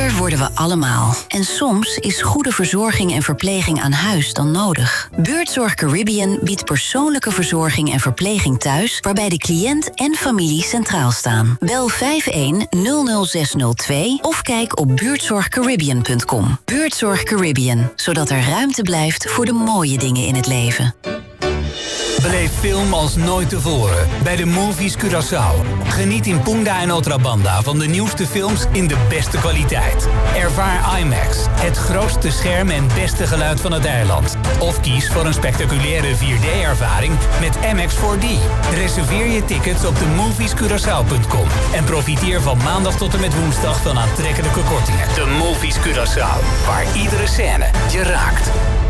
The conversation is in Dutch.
Ouder worden we allemaal. En soms is goede verzorging en verpleging aan huis dan nodig. Buurtzorg Caribbean biedt persoonlijke verzorging en verpleging thuis, waarbij de cliënt en familie centraal staan. Bel 51-00602 of kijk op buurtzorgcaribbean.com. Buurtzorg Caribbean, zodat er ruimte blijft voor de mooie dingen in het leven. Beleef film als nooit tevoren bij de Movies Curaçao. Geniet in Punta en Otra Banda van de nieuwste films in de beste kwaliteit. Ervaar IMAX, het grootste scherm en beste geluid van het eiland. Of kies voor een spectaculaire 4D-ervaring met MX 4D. Reserveer je tickets op de moviescuraçao.com en profiteer van maandag tot en met woensdag van aantrekkelijke kortingen. De Movies Curaçao, waar iedere scène je raakt.